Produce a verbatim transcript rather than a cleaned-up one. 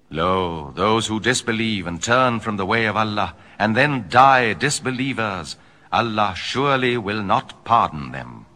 Lo, those who disbelieve and turn from the way of Allah, and then die disbelievers, Allah surely will not pardon them.